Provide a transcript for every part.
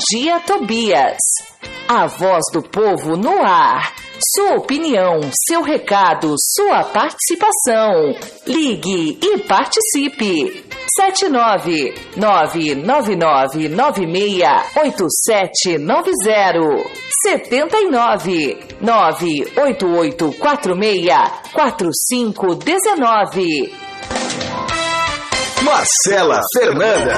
Magia Tobias. A voz do povo no ar. Sua opinião, seu recado, sua participação. Ligue e participe. 79-99996-8790. 79-98846-4519. Marcela Fernanda.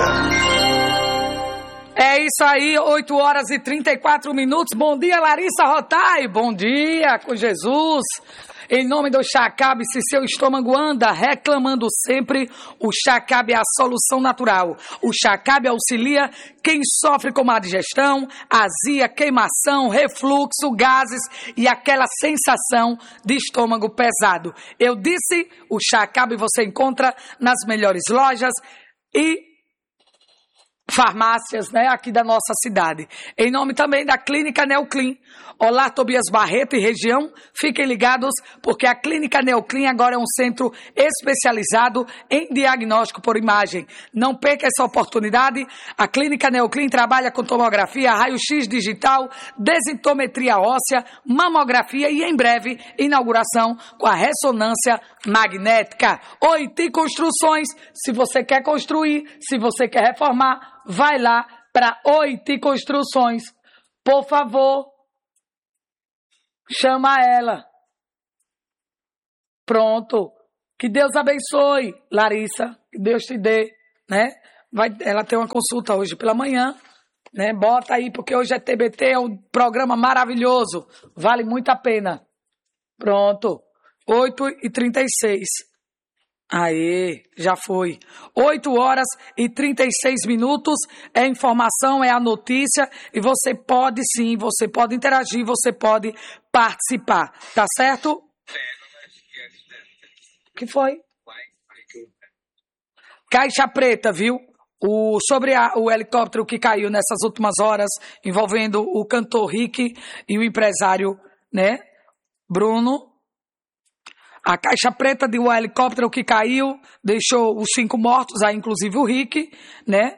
É isso aí, 8 horas e 34 minutos. Bom dia, Larissa Rotai. Bom dia, com Jesus. Em nome do Chá-Cabe, se seu estômago anda reclamando sempre, o Chá-Cabe é a solução natural. O Chá-Cabe auxilia quem sofre com má digestão, azia, queimação, refluxo, gases e aquela sensação de estômago pesado. Eu disse, o Chá-Cabe você encontra nas melhores lojas e farmácias, né, aqui da nossa cidade. Em nome também da Clínica Neoclin. Olá, Tobias Barreto e região, fiquem ligados, porque a Clínica Neoclin agora é um centro especializado em diagnóstico por imagem. Não perca essa oportunidade. A Clínica Neoclin trabalha com tomografia, raio-x digital, densitometria óssea, mamografia e, em breve, inauguração com a ressonância magnética. Oiti Construções, se você quer construir, se você quer reformar, vai lá para Oiti Construções. Por favor, chama ela. Pronto. Que Deus abençoe, Larissa. Que Deus te dê, né? Ela tem uma consulta hoje pela manhã, né? Bota aí, porque hoje é TBT, é um programa maravilhoso. Vale muito a pena. Pronto. 8h36. Aê, já foi. 8 horas e 36 minutos, é informação, é a notícia, e você pode sim, você pode interagir, você pode participar, tá certo? O que foi? Caixa preta, viu? Sobre o helicóptero que caiu nessas últimas horas, envolvendo o cantor Rick e o empresário, né, Bruno. A caixa preta de um helicóptero que caiu deixou os 5 mortos, aí inclusive o Rick, né?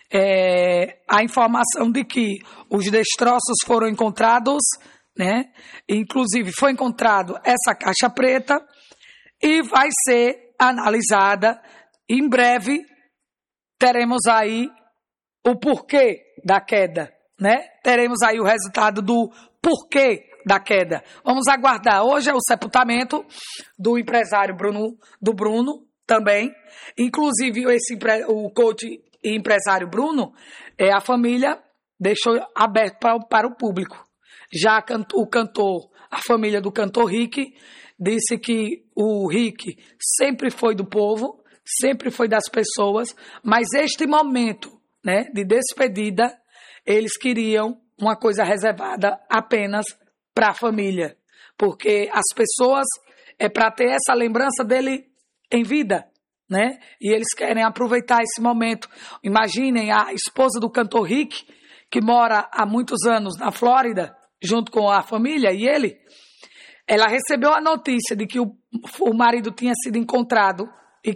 A informação de que os destroços foram encontrados, né? Inclusive foi encontrado essa caixa preta e vai ser analisada. Em breve teremos aí o porquê da queda, né? Teremos aí o resultado do porquê da queda. Vamos aguardar. Hoje é o sepultamento do empresário Bruno também. Inclusive, o coach e empresário Bruno, a família deixou aberto para o público. Já o cantor, a família do cantor Rick, disse que o Rick sempre foi do povo, sempre foi das pessoas, mas este momento, né, de despedida, eles queriam uma coisa reservada apenas para a família, porque as pessoas é para ter essa lembrança dele em vida, né? E eles querem aproveitar esse momento. Imaginem a esposa do cantor Rick, que mora há muitos anos na Flórida, junto com a família e ele. Ela recebeu a notícia de que o marido tinha sido encontrado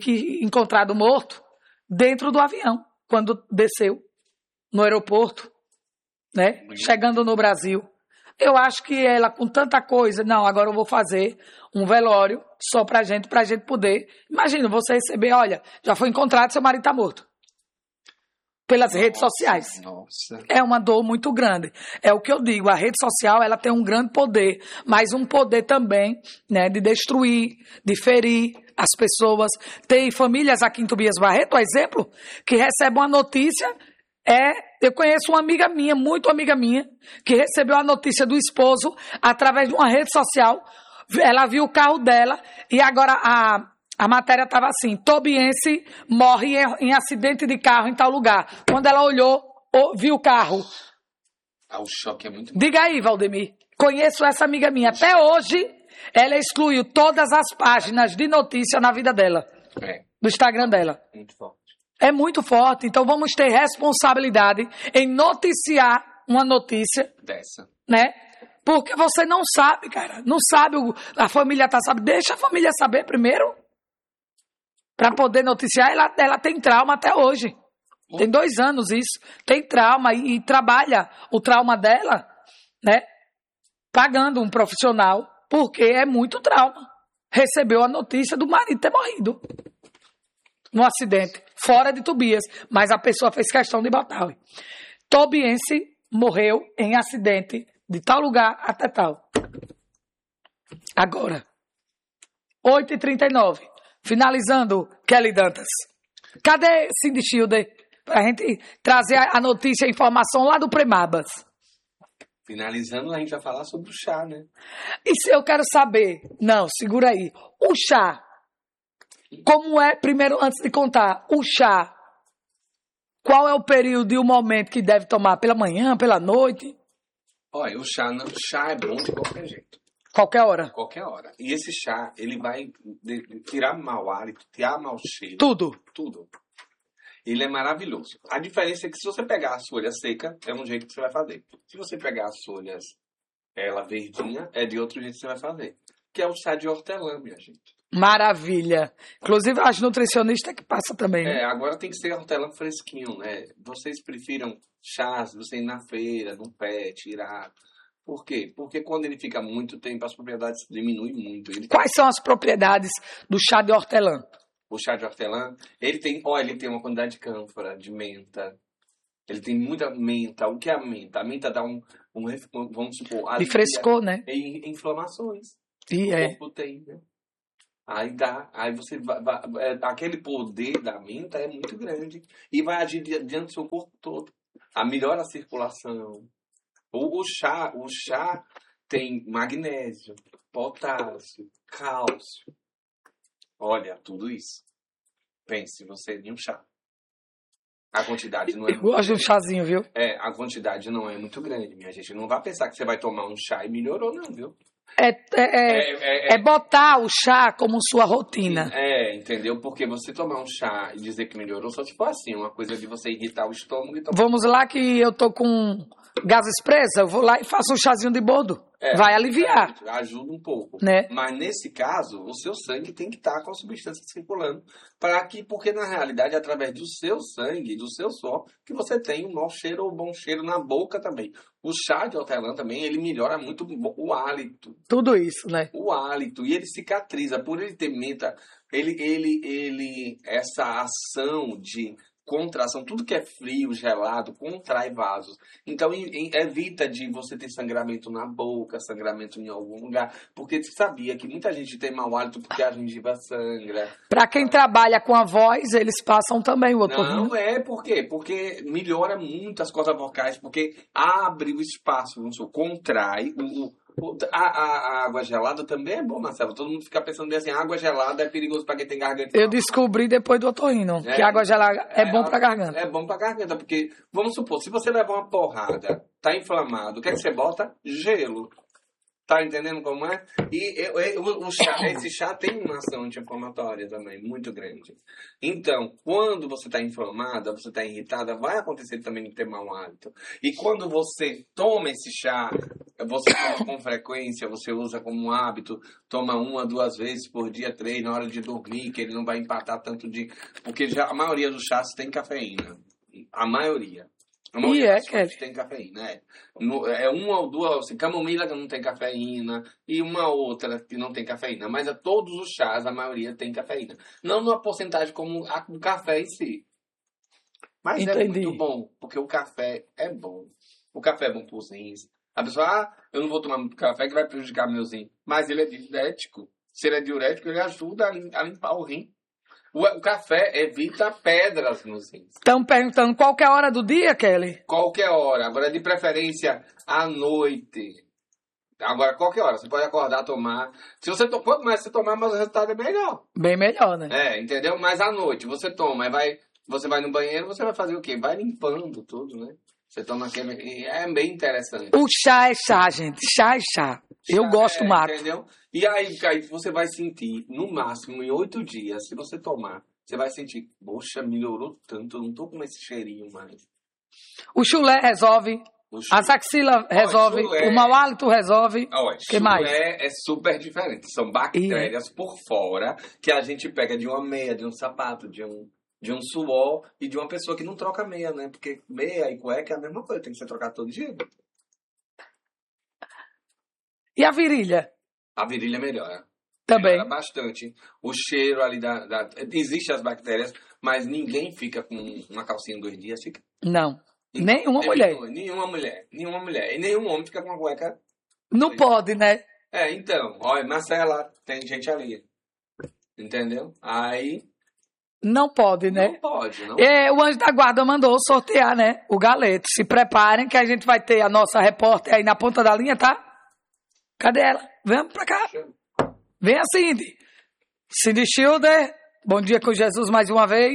morto dentro do avião, quando desceu no aeroporto, né? Chegando no Brasil. Eu acho que ela, com tanta coisa, não, agora eu vou fazer um velório só pra gente poder. Imagina, você receber, olha, já foi encontrado, seu marido está morto. Pelas redes sociais. Nossa. É uma dor muito grande. É o que eu digo, a rede social, ela tem um grande poder, mas um poder também, né, de destruir, de ferir as pessoas. Tem famílias aqui em Tobias Barreto, por exemplo, que recebem uma notícia. Eu conheço uma amiga minha, muito amiga minha, que recebeu a notícia do esposo através de uma rede social. Ela viu o carro dela e agora a matéria estava assim: tobiense morre em acidente de carro em tal lugar. Quando ela olhou, viu o carro. O choque é muito... Diga aí, Valdemir. Conheço essa amiga minha. Até hoje, ela excluiu todas as páginas de notícia na vida dela. Do Instagram dela. Muito forte. É muito forte, então vamos ter responsabilidade em noticiar uma notícia Dessa. Né? Porque você não sabe, cara. Não sabe, a família tá sabendo. Deixa a família saber primeiro. Para poder noticiar, ela tem trauma até hoje. Tem 2 anos isso. Tem trauma e trabalha o trauma dela, né? Pagando um profissional, porque é muito trauma. Recebeu a notícia do marido ter morrido num acidente, fora de Tobias. Mas a pessoa fez questão de botar. Tobiense morreu em acidente de tal lugar até tal. Agora, 8h39. Finalizando, Kelly Dantas. Cadê Cindy Schilder? Pra gente trazer a notícia, a informação lá do Premabas. Finalizando, a gente vai falar sobre o chá, né? Isso eu quero saber. Não, segura aí. O chá. Como é, primeiro, antes de contar, o chá. Qual é o período e o momento que deve tomar? Pela manhã, pela noite? Olha, o chá é bom de qualquer jeito. Qualquer hora. Qualquer hora. E esse chá, ele vai tirar mau hálito, tirar mau cheiro. Tudo. Tudo. Ele é maravilhoso. A diferença é que se você pegar as folhas secas, é um jeito que você vai fazer. Se você pegar as folhas, ela verdinha, é de outro jeito que você vai fazer. Que é o chá de hortelã, minha gente. Maravilha. Inclusive as nutricionistas que passam também. Né? Agora tem que ser hortelã fresquinho, né? Vocês prefiram chás, você ir na feira, no pé, tirar. Por quê? Porque quando ele fica muito tempo, as propriedades diminuem muito. Quais são as propriedades do chá de hortelã? O chá de hortelã, ele tem uma quantidade de cânfora, de menta. Ele tem muita menta. O que é a menta? A menta dá vamos supor... De frescor, né? E inflamações. E o corpo tem, né? Aí você aquele poder da menta é muito grande. E vai agir diante do seu corpo todo. Melhora a circulação. O chá tem magnésio, potássio, cálcio. Olha, tudo isso. Pense você em um chá. A quantidade não é muito grande. Eu gosto de um chazinho, viu? A quantidade não é muito grande, minha gente. Não vai pensar que você vai tomar um chá e melhorou, não, viu? Botar o chá como sua rotina. Entendeu? Porque você tomar um chá e dizer que melhorou, só se for assim, uma coisa de você irritar o estômago e tomar. Vamos lá que eu tô com gases presa, eu vou lá e faço um chazinho de boldo. Vai aliviar. Ajuda um pouco. Né? Mas nesse caso, o seu sangue tem que estar com a substância circulando. Porque na realidade é através do seu sangue, do seu suor, que você tem um mau cheiro ou bom cheiro na boca também. O chá de hortelã também, ele melhora muito o hálito. Tudo isso, né? O hálito. E ele cicatriza. Por ele ter menta, essa ação de contração, tudo que é frio, gelado, contrai vasos. Então, evita de você ter sangramento na boca, sangramento em algum lugar. Porque você sabia que muita gente tem mau hálito porque a gengiva sangra. Para quem trabalha com a voz, eles passam também o otorrino. Não, por quê? Porque melhora muito as cordas vocais, porque abre o espaço, contrai a água gelada também é bom, Marcelo. Todo mundo fica pensando bem assim, água gelada é perigoso para quem tem garganta. Eu descobri depois do otorrino que água gelada é bom para garganta. É bom para garganta, porque, vamos supor, se você levar uma porrada, tá inflamado, o que é que você bota? Gelo. Tá entendendo como é? E esse chá tem uma ação anti-inflamatória também, muito grande. Então, quando você está inflamada, você está irritada, vai acontecer também de ter mau hálito. E quando você toma esse chá, você toma com frequência, você usa como um hábito, toma 1 a 2 vezes por dia, 3, na hora de dormir, que ele não vai empatar tanto de... Porque a maioria dos chás tem cafeína. A maioria. Tem cafeína, é 1 ou 2, assim, camomila que não tem cafeína e uma outra que não tem cafeína, mas todos os chás, a maioria tem cafeína. Não numa porcentagem como a do café em si. Mas Entendi. É muito bom, porque o café é bom. O café é bom para os rins. A pessoa, eu não vou tomar muito café que vai prejudicar meus rins. Mas ele é diurético. Se ele é diurético, ele ajuda a limpar o rim. O café evita pedras nos rins. Estão perguntando qualquer hora do dia, Kelly? Qualquer hora. Agora, de preferência, à noite. Agora, qualquer hora. Você pode acordar, tomar. Quanto mais você tomar, mais o resultado é melhor. Bem melhor, né? Entendeu? Mas à noite, você toma. Você vai no banheiro, você vai fazer o quê? Vai limpando tudo, né? Você toma aquele... É bem interessante. O chá é chá, gente. Chá é chá. Eu gosto muito. Entendeu? E aí você vai sentir, no máximo, em 8 dias, se você tomar, você vai sentir, poxa, melhorou tanto, eu não tô com esse cheirinho mais. O chulé resolve. As axilas resolve. O mau hálito resolve. O que mais? Chulé é super diferente. São bactérias por fora que a gente pega de uma meia, de um sapato, de um de um suor e de uma pessoa que não troca meia, né? Porque meia e cueca é a mesma coisa, tem que ser trocado todo dia. E a virilha? A virilha melhora. Também. Melhora bastante. O cheiro ali Existem as bactérias, mas ninguém fica com uma calcinha 2 dias. Fica. Não. Nenhuma mulher. Nenhuma mulher. Nenhuma mulher. E nenhum homem fica com uma cueca. Não pode, né? Então. Olha, Marcela, tem gente ali. Entendeu? Aí... Não pode, né? Não pode, não. O Anjo da Guarda mandou sortear, né? O galeto. Se preparem que a gente vai ter a nossa repórter aí na ponta da linha, tá? Cadê ela? Vamos pra cá. Vem a Cindy. Cindy Schilder. Bom dia com Jesus mais uma vez.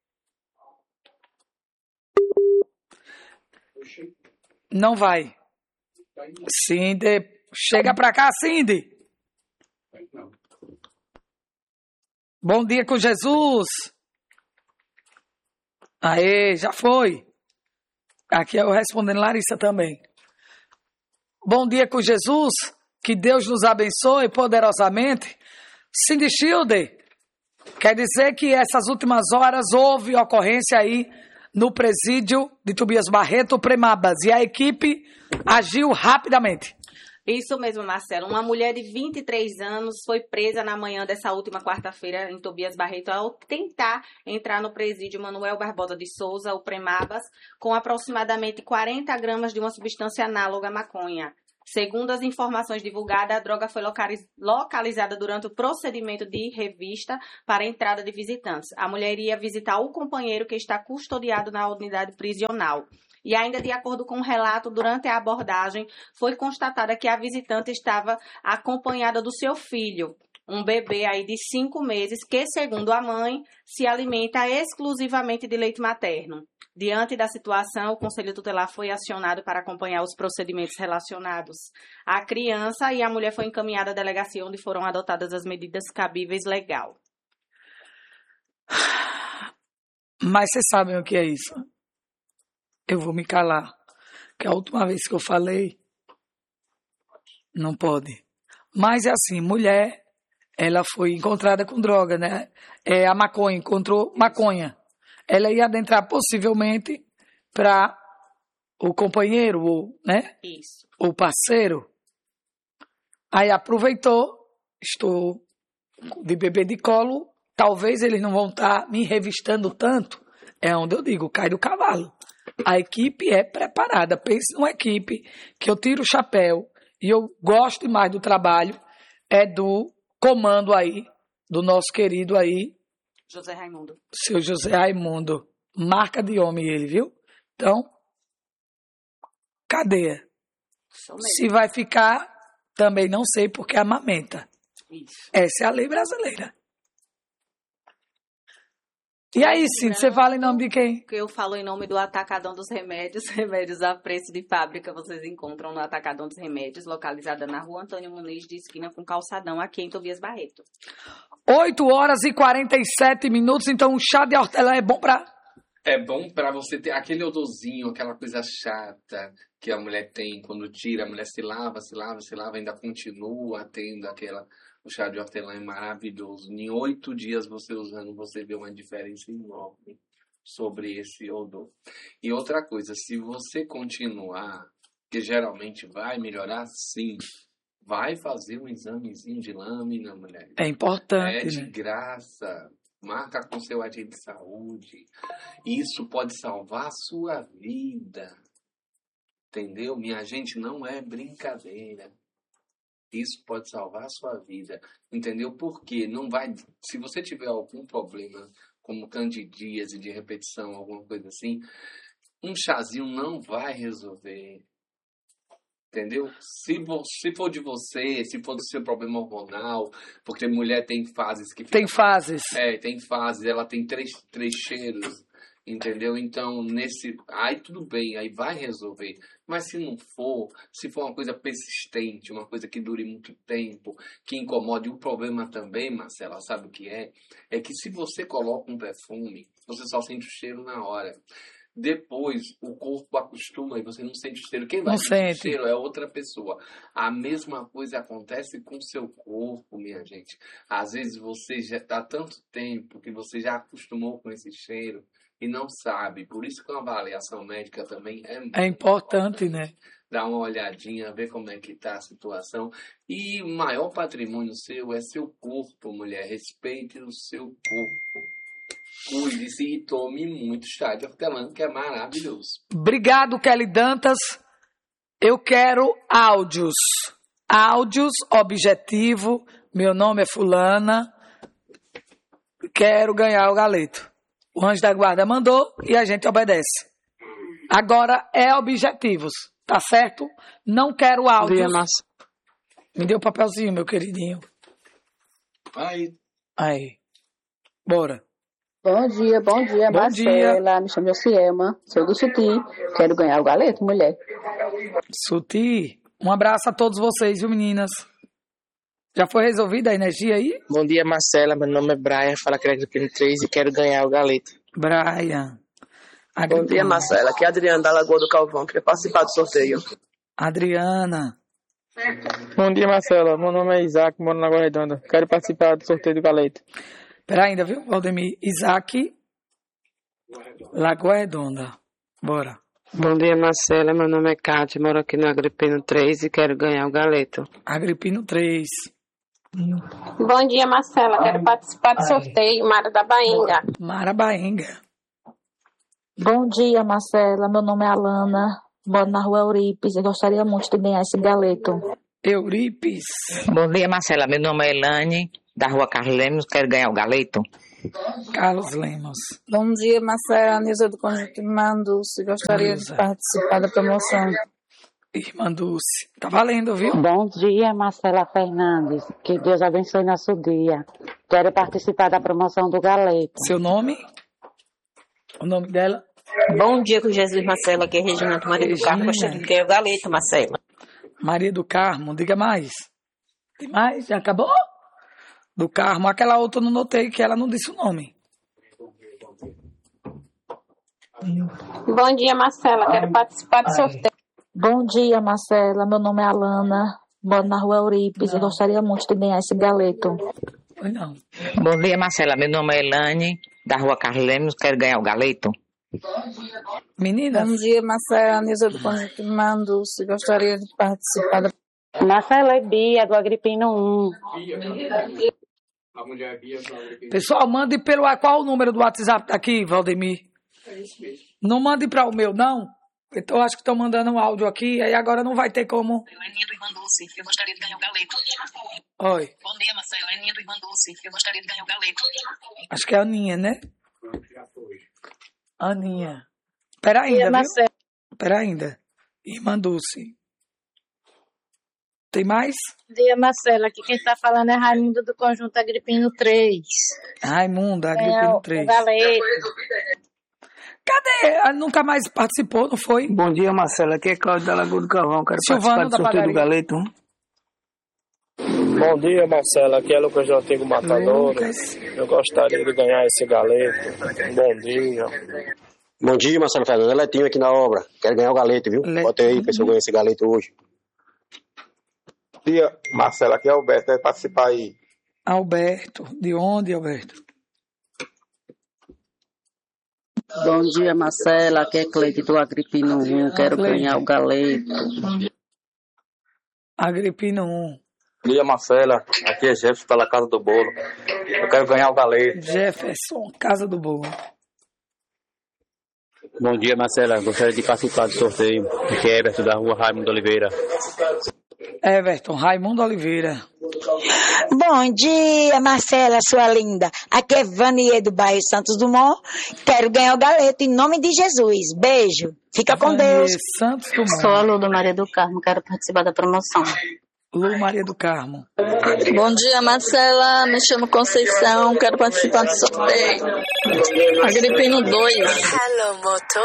Não vai. Cindy. Chega pra cá, Cindy. Bom dia com Jesus. Aê, já foi. Aqui eu respondendo Larissa também. Bom dia com Jesus. Que Deus nos abençoe poderosamente. Cindy Schilder. Quer dizer que essas últimas horas houve ocorrência aí no presídio de Tobias Barreto, Premabas. E a equipe agiu rapidamente. Isso mesmo, Marcelo. Uma mulher de 23 anos foi presa na manhã dessa última quarta-feira em Tobias Barreto ao tentar entrar no presídio Manuel Barbosa de Souza, o Premabas, com aproximadamente 40 gramas de uma substância análoga à maconha. Segundo as informações divulgadas, a droga foi localizada durante o procedimento de revista para a entrada de visitantes. A mulher iria visitar o companheiro que está custodiado na unidade prisional. E ainda de acordo com o relato, durante a abordagem, foi constatada que a visitante estava acompanhada do seu filho, um bebê aí de 5 meses, que, segundo a mãe, se alimenta exclusivamente de leite materno. Diante da situação, o Conselho Tutelar foi acionado para acompanhar os procedimentos relacionados à criança e a mulher foi encaminhada à delegacia onde foram adotadas as medidas cabíveis legal. Mas vocês sabem o que é isso? Eu vou me calar. Que a última vez que eu falei, não pode. Mas é assim, mulher, ela foi encontrada com droga, né? A maconha, encontrou maconha. Ela ia adentrar possivelmente para o companheiro, né? Isso. O parceiro. Aí aproveitou, estou de bebê de colo, talvez eles não vão estar me revistando tanto. É onde eu digo, cai do cavalo. A equipe é preparada. Pense numa equipe que eu tiro o chapéu e eu gosto demais do trabalho, é do comando aí, do nosso querido aí, José Raimundo. seu José Raimundo. Marca de homem ele, viu? Então, cadeia. Se vai ficar, também não sei, porque amamenta. Isso. Essa é a lei brasileira. E aí, sim, você fala em nome de quem? Que eu falo em nome do Atacadão dos Remédios. Remédios a preço de fábrica vocês encontram no Atacadão dos Remédios, localizada na rua Antônio Muniz, de esquina com Calçadão, aqui em Tobias Barreto. 8h47, então um chá de hortelã é bom pra... É bom pra você ter aquele odorzinho, aquela coisa chata que a mulher tem quando tira, a mulher se lava, ainda continua tendo aquela... O chá de hortelã é maravilhoso. Em 8 dias você usando, você vê uma diferença enorme sobre esse odor. E outra coisa, se você continuar, que geralmente vai melhorar, sim, vai fazer um examezinho de lâmina, mulher. É importante, É de né? graça. Marca com seu agente de saúde. Isso pode salvar a sua vida. Entendeu? Minha gente, não é brincadeira. Isso pode salvar a sua vida. Entendeu? Porque não vai... Se você tiver algum problema, como candidíase de repetição, alguma coisa assim, um chazinho não vai resolver. Entendeu? Se for de você, se for do seu problema hormonal, porque mulher tem fases que... Tem fases. Tem fases. Ela tem três cheiros. Entendeu? Então, aí tudo bem, aí vai resolver. Mas se não for, se for uma coisa persistente, uma coisa que dure muito tempo, que incomode, o problema também, Marcela, sabe o que é? É que se você coloca um perfume, você só sente o cheiro na hora. Depois, o corpo acostuma e você não sente o cheiro. Quem vai Não sentir o sente. cheiro é outra pessoa. A mesma coisa acontece com o seu corpo, minha gente. Às vezes você já está há tanto tempo que você já acostumou com esse cheiro e não sabe. Por isso que uma avaliação médica também É importante, né? dar uma olhadinha, ver como é que está a situação. E o maior patrimônio seu é seu corpo, mulher. Respeite o seu corpo. Cuide-se e tome muito chá de hortelã, que é maravilhoso. Obrigado, Kelly Dantas. Eu quero áudios. Áudios, objetivo. Meu nome é fulana. Quero ganhar o galeto. O anjo da guarda mandou e a gente obedece. Agora é objetivos, tá certo? Não quero áudios. Me dê o papelzinho, meu queridinho. Aí. Bora. Bom dia, Bom Marcela. Me chamo Josielma, sou do Suti. Quero ganhar o galeto, mulher. Suti, um abraço a todos vocês, viu, meninas? Já foi resolvida a energia aí? Bom dia, Marcela. Meu nome é Brian, fala que é Agripino 3 e quero ganhar o galeto. Brian. Bom dia, Marcela. Aqui é a Adriana da Lagoa do Calvão. Queria participar do sorteio. Adriana. Bom dia, Marcela. Meu nome é Isaac, moro na Lagoa Redonda. Quero participar do sorteio do galeto. Pera ainda, viu, Valdemir? Isaac, Lagoa Redonda. Bora. Bom dia, Marcela. Meu nome é Cátia, moro aqui no Agripino 3 e quero ganhar o galeto. Agripino 3. Bom dia, Marcela. Quero participar do sorteio. Mara da Baenga. Mara Baenga. Bom dia, Marcela. Meu nome é Alana. Moro na rua Euripes. Eu gostaria muito de ganhar esse galeto. Euripes. Bom dia, Marcela. Meu nome é Elane, da rua Carlos Lemos. Quero ganhar o galeto. Carlos Lemos. Bom dia, Marcela. Nilza do Conjunto Irmã Dulce. Gostaria de participar da promoção. Irmã Dulce. Tá valendo, viu? Bom dia, Marcela Fernandes. Que Deus abençoe nosso dia. Quero participar da promoção do galeto. Seu nome? O nome dela? Bom dia com Jesus, Marcela. Aqui é Regina do Maria do Carmo. Gostaria de ganhar o galeto, Marcela. Maria do Carmo, diga mais. Tem mais? Já acabou? Do Carmo. Aquela outra eu não notei, que ela não disse o nome. Bom dia, Marcela. Quero participar do sorteio. Bom dia, Marcela. Meu nome é Alana. Moro na rua Euripes. Eu gostaria muito de ganhar esse galeto. Não. Bom dia, Marcela. Meu nome é Elane, da rua Carlos Lemos. Quero ganhar o galeto. Meninas. Bom dia, Marcela. Nilza do Conjunto Irmã Dulce. Gostaria de participar da... Marcela é Bia, do Agripino 1. Pessoal, mande pelo... Qual o número do WhatsApp aqui, Valdemir? Não mande para o meu, não. Então, acho que estão mandando um áudio aqui, aí agora não vai ter como... Eu Aninha do Irmã Dulce, eu gostaria de ganhar o galeto. Oi. Bom dia, Marcela. Aninha do Irmã Dulce, eu gostaria de ganhar o galeto. Acho que é a Aninha, né? Aninha. Pera ainda, viu? Pera ainda. Irmã Dulce. Tem mais? Bom dia, Marcela. Aqui quem está falando é Raimundo do Conjunto Agripino 3. Raimundo, Agripino 3. O galeto. Cadê? Ela nunca mais participou, não foi? Bom dia, Marcela. Aqui é Cláudio da Lagoa do Carvão. Quero Silvano participar do sorteio do galeto. Bom dia, Marcela. Aqui é Lucas do Antigo Matador. Eu gostaria de ganhar esse galeto. Bom dia. Bom dia, Marcelo Fernando. É Letinho aqui na obra. Quero ganhar o galeto, viu? Bota aí, pra ver se eu ganho esse galeto hoje. Bom dia, Marcela. Aqui é Alberto. Quero participar aí. Alberto. De onde, Alberto? Bom dia, Marcela. Aqui é Cleide do Agripino 1. Quero ganhar o galeto. Agripino 1. Bom dia, Marcela. Aqui é Jefferson pela Casa do Bolo. Eu quero ganhar o galeto. Jefferson, Casa do Bolo. Bom dia, Marcela. Gostaria de participar do sorteio. Aqui é Everton da rua Raimundo Oliveira. Everton, Raimundo Oliveira. Bom dia, Marcela, sua linda. Aqui é Vanier do bairro Santos Dumont. Quero ganhar o galeto em nome de Jesus. Beijo. Fica com Deus. Santos Dumont. Sou a Lu do Maria do Carmo. Quero participar da promoção. Lu Maria do Carmo. Bom dia, Marcela. Me chamo Conceição. Quero participar do sorteio. Agripino 2. Hello, Moto.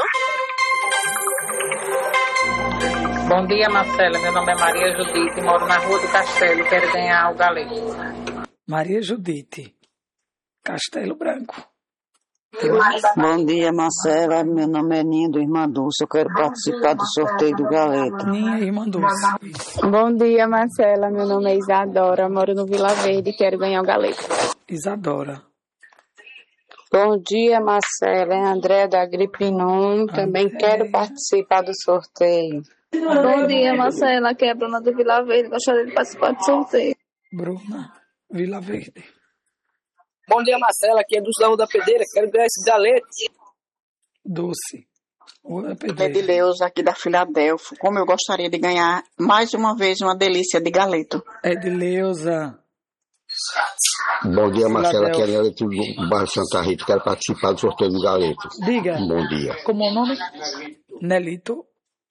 Bom dia, Marcela. Meu nome é Maria Judite. Moro na Rua do Castelo. Quero ganhar o galeto. Maria Judite. Castelo Branco. Bom dia, Marcela. Meu nome é Ninha do Irmã Dulce. Eu quero participar do sorteio do galeto. Ninha, Irmã Dulce. Bom dia, Marcela. Meu nome é Isadora. Moro no Vila Verde e quero ganhar o galeto. Isadora. Bom dia, Marcela. É André da Agripinum. Também quero participar do sorteio. Bom dia, Marcela. Aqui é a Bruna do Vila Verde. Gostaria de participar do sorteio. Bruna, Vila Verde. Bom dia, Marcela. Aqui é Dulce da Rua da Pedreira. Quero ganhar esse galeto. Dulce. Edileuza, aqui da Filadélfia. Como eu gostaria de ganhar mais uma vez uma delícia de galeto. Edileuza. Bom dia, Marcela. Aqui é Nelito do bairro Santa Rita. Quero participar do sorteio do galeto. Diga. Bom dia. Como é o nome? Nelito.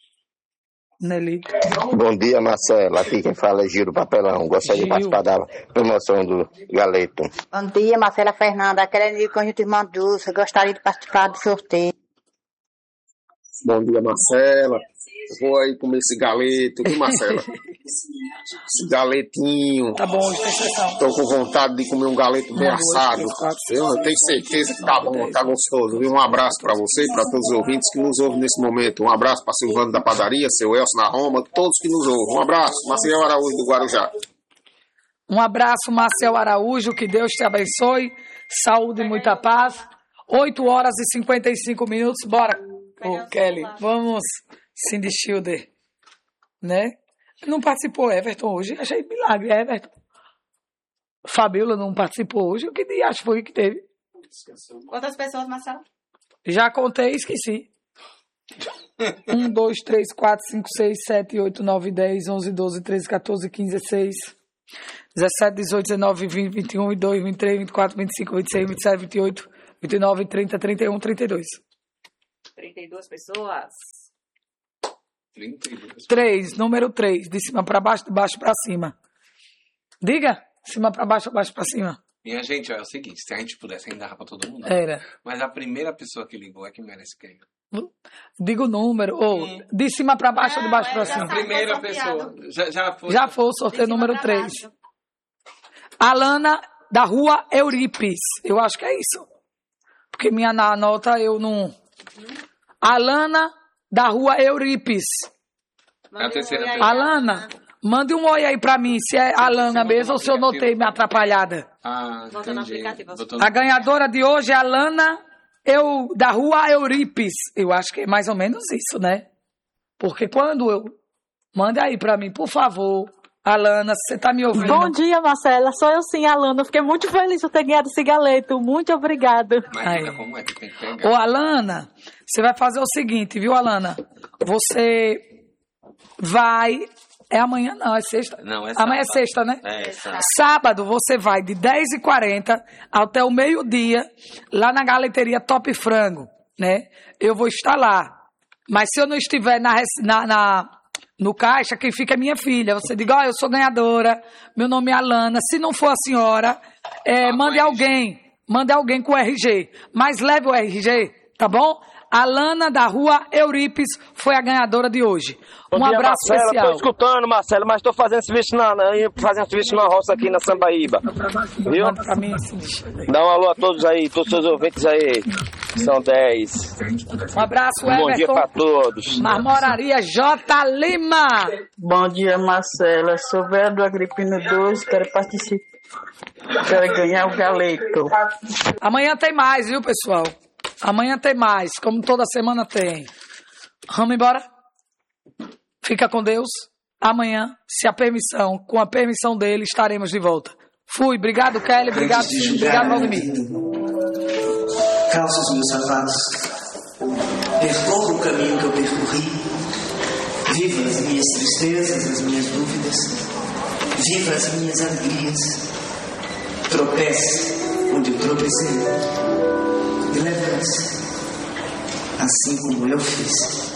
Bom dia, Marcela. Aqui quem fala é Giro Papelão. Gostaria de participar da promoção do galeto. Bom dia, Marcela Fernanda. Aqui é o Conjunto Irmã Dulce. Gostaria de participar do sorteio. Bom dia, Marcela. Vou aí comer esse galeto, viu, Marcela? Esse galetinho. Tá bom, exceção. Tô com vontade de comer um galeto bem assado. Eu tenho certeza que tá bom, tá gostoso. Um abraço pra você e pra todos os ouvintes que nos ouvem nesse momento. Um abraço pra Silvano da Padaria, seu Elcio na Roma, todos que nos ouvem. Um abraço, Marcel Araújo do Guarujá. Um abraço, Marcel Araújo, que Deus te abençoe. Saúde e muita paz. 8h55. Bora, Kelly. Vamos, Cindy Schilder. Né? Não participou, Everton, hoje. Achei milagre, Everton. Fabíola não participou hoje. O que de acho foi que teve? Quantas pessoas, Marcelo? Já contei, esqueci. 1, 2, 3, 4, 5, 6, 7, 8, 9, 10, 11, 12, 13, 14, 15, 16, 17, 18, 19, 20, 21, 22, 23, 24, 25, 26, 27, 28, 29, 30, 31, 32. 32 pessoas. 3, número 3, de cima para baixo, de baixo para cima. Diga, de cima para baixo, de baixo para cima. Minha gente, é o seguinte, se a gente pudesse ainda dar para todo mundo. Era. Mas a primeira pessoa que ligou é que merece ganhar. Diga o número, ou de cima para baixo ou de baixo para cima. A primeira pessoa. Já foi o sorteio número 3. Alana, da Rua Euripes. Eu acho que é isso. Porque minha nota eu não... Alana, da Rua Euripes. É a terceira pessoa. Alana, mande um oi aí pra mim, se é Alana mesmo ou se eu notei minha atrapalhada. Entendi. A ganhadora de hoje é Alana, da Rua Euripes. Eu acho que é mais ou menos isso, né? Porque quando eu... Mande aí pra mim, por favor. Alana, você tá me ouvindo? Bom dia, Marcela. Sou eu sim, Alana. Fiquei muito feliz por ter ganhado esse galeto. Muito obrigada. Mas como é que tem que pegar? Ô, Alana, você vai fazer o seguinte, viu, Alana? Você vai... É amanhã? Não, é sexta. Não, é amanhã é sexta, né? É, sábado. Sábado você vai de 10h40 até o meio-dia lá na galeteria Top Frango, né? Eu vou estar lá. Mas se eu não estiver no caixa, quem fica é minha filha. Você diga, eu sou ganhadora, meu nome é Alana. Se não for a senhora, mande alguém com o RG. Mas leve o RG, tá bom? Alana, da Rua Euripes, foi a ganhadora de hoje. Bom dia, abraço Marcela, especial. Tô escutando, Marcelo, mas tô fazendo serviço na roça aqui na Sambaíba. Viu? Dá um alô a todos aí, todos os seus ouvintes aí. São 10. Um abraço, Everton. Bom dia pra todos. Marmoraria J. Lima. Bom dia, Marcela. Sou Vera do Agripino 12, quero participar. Quero ganhar o galeto. Amanhã tem mais, viu, pessoal? Amanhã tem mais, como toda semana tem. Vamos embora? Fica com Deus. Amanhã, com a permissão dele, estaremos de volta. Fui. Obrigado, Kelly. Obrigado, Cid. Obrigado, Valdemir. Calço os meus sapatos. Percorro o caminho que eu percorri. Viva as minhas tristezas, as minhas dúvidas. Viva as minhas alegrias. Tropece onde eu tropecei. E levante-se, assim como eu fiz.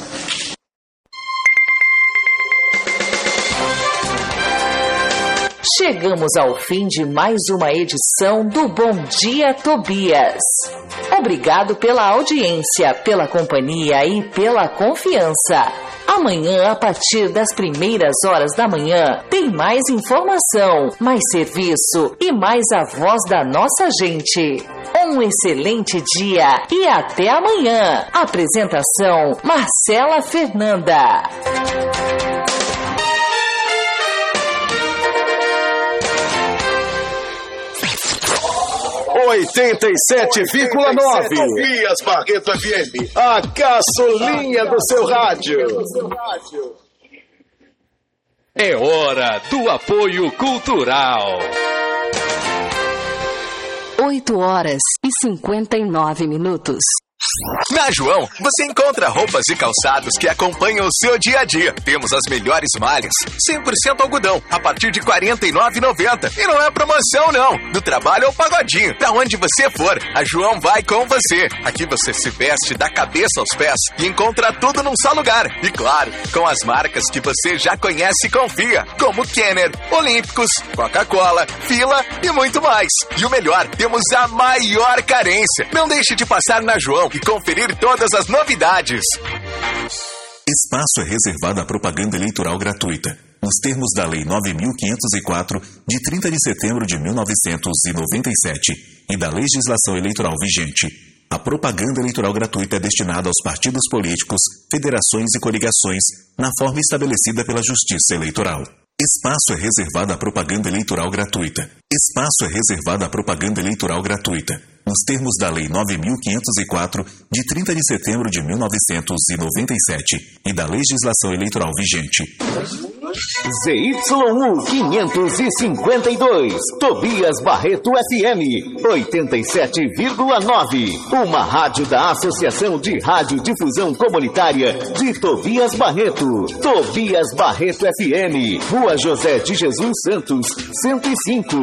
Chegamos ao fim de mais uma edição do Bom Dia Tobias. Obrigado pela audiência, pela companhia e pela confiança. Amanhã, a partir das primeiras horas da manhã, tem mais informação, mais serviço e mais a voz da nossa gente. Um excelente dia e até amanhã. Apresentação Marcela Fernanda. 87,9 Tobias Barreto FM, a caçulinha do seu rádio. É hora do apoio cultural. 8h59. Na João, você encontra roupas e calçados que acompanham o seu dia a dia. Temos as melhores malhas, 100% algodão, a partir de R$ 49,90. E não é promoção, não. Do trabalho ao pagodinho, pra onde você for, a João vai com você. Aqui você se veste da cabeça aos pés e encontra tudo num só lugar. E claro, com as marcas que você já conhece e confia, como Kenner, Olímpicos, Coca-Cola, Fila e muito mais. E o melhor, temos a maior carência. Não deixe de passar na João e conferir todas as novidades. Espaço é reservado à propaganda eleitoral gratuita, nos termos da Lei 9.504, de 30 de setembro de 1997, e da legislação eleitoral vigente. A propaganda eleitoral gratuita é destinada aos partidos políticos, federações e coligações, na forma estabelecida pela Justiça Eleitoral. Espaço é reservado à propaganda eleitoral gratuita. Espaço é reservado à propaganda eleitoral gratuita, nos termos da Lei 9.504, de 30 de setembro de 1997, e da legislação eleitoral vigente. ZYU 552, Tobias Barreto FM, 87,9. Uma rádio da Associação de Radiodifusão Comunitária de Tobias Barreto. Tobias Barreto FM, Rua José de Jesus Santos, 105.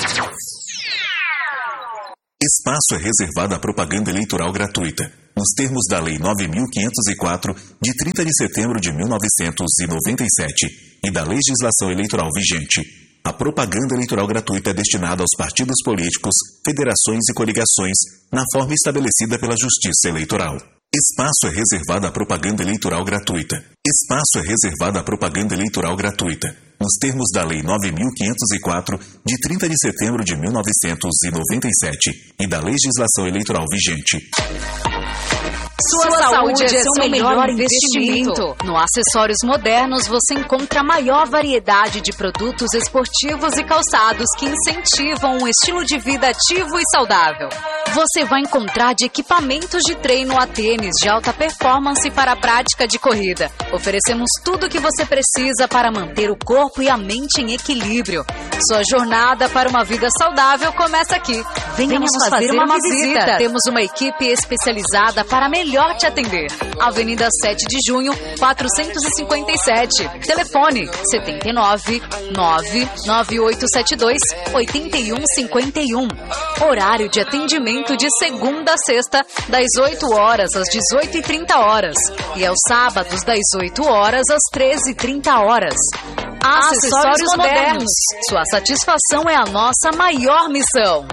Espaço é reservado à propaganda eleitoral gratuita, nos termos da Lei 9.504, de 30 de setembro de 1997, e da legislação eleitoral vigente. A propaganda eleitoral gratuita é destinada aos partidos políticos, federações e coligações, na forma estabelecida pela Justiça Eleitoral. Espaço é reservado à propaganda eleitoral gratuita. Espaço é reservado à propaganda eleitoral gratuita, nos termos da Lei 9.504, de 30 de setembro de 1997, e da legislação eleitoral vigente. Sua saúde é seu melhor investimento. No Acessórios Modernos você encontra a maior variedade de produtos esportivos e calçados que incentivam um estilo de vida ativo e saudável. Você vai encontrar de equipamentos de treino a tênis de alta performance para a prática de corrida. Oferecemos tudo o que você precisa para manter o corpo e a mente em equilíbrio. Sua jornada para uma vida saudável começa aqui. Venha nos fazer uma visita. Temos uma equipe especializada para melhor te atender. Avenida 7 de Junho, 457. Telefone 79 99872 8151. Horário de atendimento de segunda a sexta, das 8 horas às 18h30. E aos sábados, das 8 horas às 13h30. Acessórios Modernos. Sua satisfação é a nossa maior missão.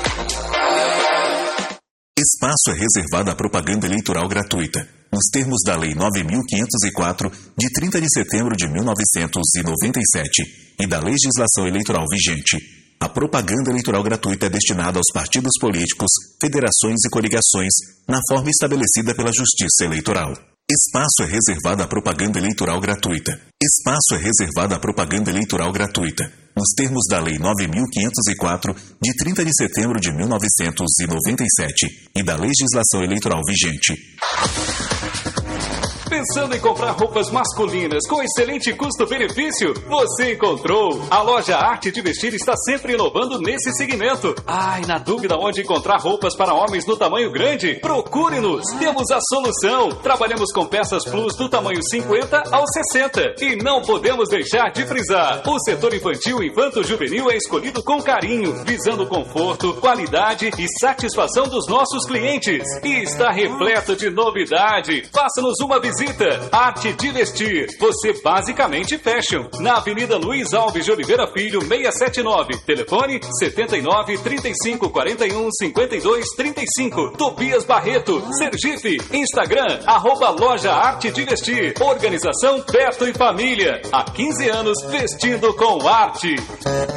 Espaço é reservado à propaganda eleitoral gratuita, nos termos da Lei 9.504, de 30 de setembro de 1997, e da legislação eleitoral vigente. A propaganda eleitoral gratuita é destinada aos partidos políticos, federações e coligações, na forma estabelecida pela Justiça Eleitoral. Espaço é reservado à propaganda eleitoral gratuita. Espaço é reservado à propaganda eleitoral gratuita, nos termos da Lei 9.504, de 30 de setembro de 1997, e da legislação eleitoral vigente. Pensando em comprar roupas masculinas com excelente custo-benefício? Você encontrou! A loja Arte de Vestir está sempre inovando nesse segmento. Ai, na dúvida onde encontrar roupas para homens no tamanho grande? Procure-nos! Temos a solução! Trabalhamos com peças plus do tamanho 50 ao 60. E não podemos deixar de frisar: o setor infantil e infanto-juvenil é escolhido com carinho, visando conforto, qualidade e satisfação dos nossos clientes. E está repleto de novidade. Faça-nos uma visita. Arte de Vestir, você basicamente fashion. Na Avenida Luiz Alves de Oliveira Filho, 679. Telefone 79 35 41 52 35. Tobias Barreto, Sergipe. Instagram, @Loja Arte de Vestir. Organização Beto e Família. Há 15 anos vestindo com arte.